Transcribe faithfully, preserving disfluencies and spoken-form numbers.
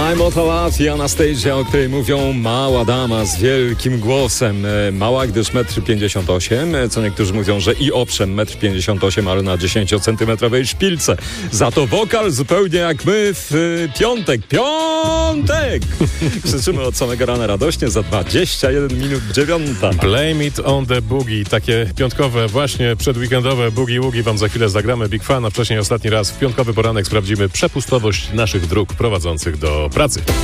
I'm Otalat i Anastasia, o której mówią mała dama z wielkim głosem. Mała, gdyż metr pięćdziesiąt osiem, co niektórzy mówią, że i owszem, metr pięćdziesiąt osiem, ale na dziesięciocentymetrowej szpilce. Za to wokal zupełnie jak my w piątek. Piątek! Krzyczymy od samego rana radośnie za dwadzieścia jeden minut dziewiąta. Blame it on the boogie. Takie piątkowe, właśnie przedweekendowe boogie-woogie wam za chwilę zagramy. Big Fan, a wcześniej ostatni raz w piątkowy poranek sprawdzimy przepustowość naszych dróg prowadzących do pracy.